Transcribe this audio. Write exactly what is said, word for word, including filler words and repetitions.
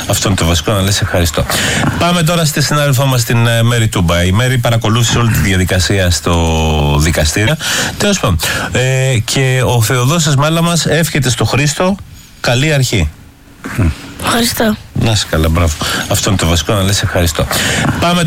Αυτό είναι το βασικό, να λες ευχαριστώ. Πάμε τώρα στη συνάδελφό μας την Μέρη Τούμπα. Η Μέρη παρακολούθησε όλη τη διαδικασία στο δικαστήριο. Τέλος πάντων. Ε, και ο Θεοδόσης Μάλαμας εύχεται στο Χρήστο καλή αρχή. Ευχαριστώ. Να είσαι καλά, μπράβο. Αυτό είναι το βασικό, να λες ευχαριστώ. Πάμε